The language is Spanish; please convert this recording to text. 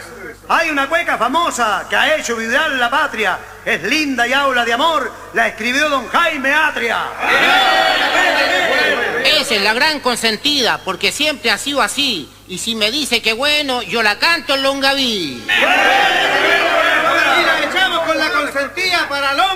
Hay una cueca famosa que ha hecho vibrar la patria. Es linda y habla de amor. La escribió don Jaime Atria. Esa es la gran consentida, porque siempre ha sido así. Y si me dice que bueno, yo la canto en Longaví. Y la echamos con la consentida para Longaví.